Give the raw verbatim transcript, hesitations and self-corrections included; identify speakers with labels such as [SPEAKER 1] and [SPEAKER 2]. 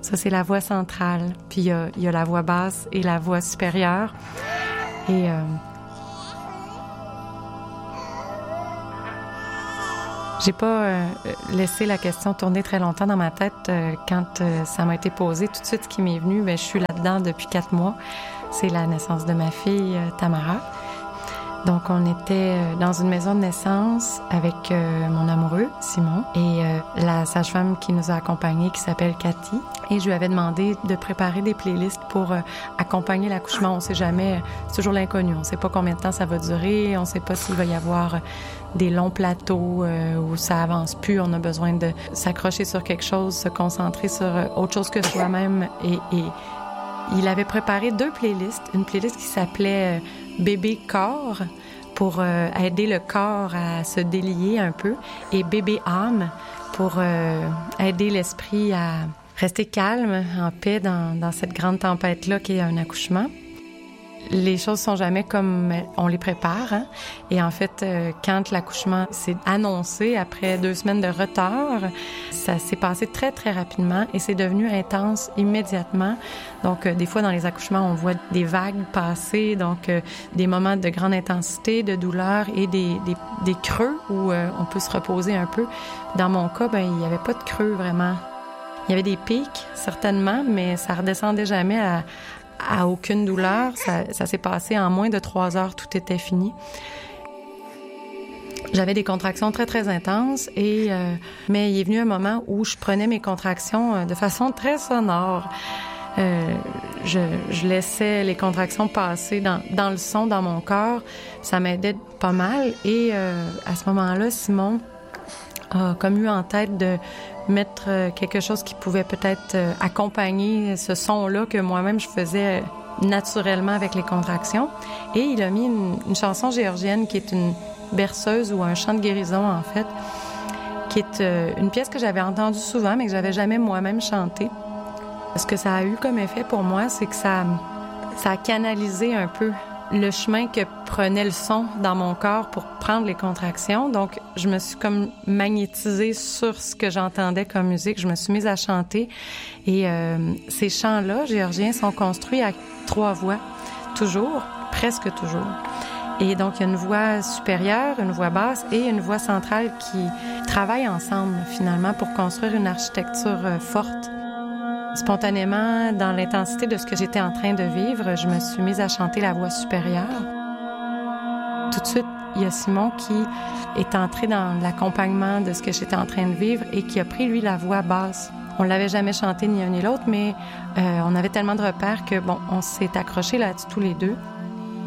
[SPEAKER 1] Ça, c'est la voix centrale. Puis il y a, il y a la voix basse et la voix supérieure. Et... Euh, J'ai pas euh, laissé la question tourner très longtemps dans ma tête. Euh, quand euh, ça m'a été posé, tout de suite, ce qui m'est venu, bien, je suis là-dedans depuis quatre mois. C'est la naissance de ma fille, euh, Tamara. Donc, on était dans une maison de naissance avec euh, mon amoureux, Simon, et euh, la sage-femme qui nous a accompagnés, qui s'appelle Cathy. Et je lui avais demandé de préparer des playlists pour euh, accompagner l'accouchement. On sait jamais, c'est toujours l'inconnu. On sait pas combien de temps ça va durer. On sait pas s'il va y avoir des longs plateaux euh, où ça avance plus. On a besoin de s'accrocher sur quelque chose, se concentrer sur euh, autre chose que soi-même. Et, et il avait préparé deux playlists. Une playlist qui s'appelait euh, Bébé corps pour euh, aider le corps à se délier un peu, et Bébé âme pour euh, aider l'esprit à rester calme, en paix dans, dans cette grande tempête-là qui est un accouchement. Les choses sont jamais comme on les prépare, hein? Et en fait, euh, quand l'accouchement s'est annoncé après deux semaines de retard, ça s'est passé très, très rapidement et c'est devenu intense immédiatement. Donc, euh, des fois, dans les accouchements, on voit des vagues passer, donc euh, des moments de grande intensité, de douleur et des, des, des creux où euh, on peut se reposer un peu. Dans mon cas, ben, il n'y avait pas de creux vraiment. Il y avait des pics, certainement, mais ça redescendait jamais à à aucune douleur. Ça, ça s'est passé en moins de trois heures, tout était fini. J'avais des contractions très, très intenses, et euh, mais il est venu un moment où je prenais mes contractions euh, de façon très sonore. Euh, je, je laissais les contractions passer dans, dans le son, dans mon corps. Ça m'aidait pas mal. Et euh, à ce moment-là, Simon a comme eu en tête de mettre quelque chose qui pouvait peut-être accompagner ce son-là que moi-même je faisais naturellement avec les contractions. Et il a mis une, une chanson géorgienne qui est une berceuse ou un chant de guérison, en fait, qui est une pièce que j'avais entendue souvent, mais que j'avais jamais moi-même chantée. Ce que ça a eu comme effet pour moi, c'est que ça, ça a canalisé un peu le chemin que prenait le son dans mon corps pour prendre les contractions. Donc, je me suis comme magnétisée sur ce que j'entendais comme musique. Je me suis mise à chanter. Et euh, ces chants-là, géorgiens, sont construits à trois voix, toujours, presque toujours. Et donc, il y a une voix supérieure, une voix basse et une voix centrale qui travaillent ensemble, finalement, pour construire une architecture euh, forte. Spontanément, dans l'intensité de ce que j'étais en train de vivre, je me suis mise à chanter la voix supérieure. Tout de suite, il y a Simon qui est entré dans l'accompagnement de ce que j'étais en train de vivre et qui a pris, lui, la voix basse. On l'avait jamais chanté ni un ni l'autre, mais euh, on avait tellement de repères que, bon, on s'est accrochés là-dessus tous les deux.